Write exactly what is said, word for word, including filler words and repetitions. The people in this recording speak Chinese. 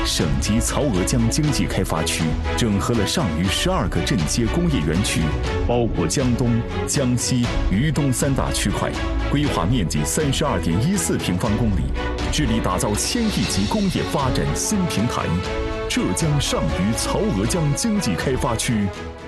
省级曹娥江经济开发区整合了上虞十二个镇街工业园区，包括江东、江西、渝东三大区块，规划面积三十二点一四平方公里，致力打造千亿级工业发展新平台。浙江上虞曹娥江经济开发区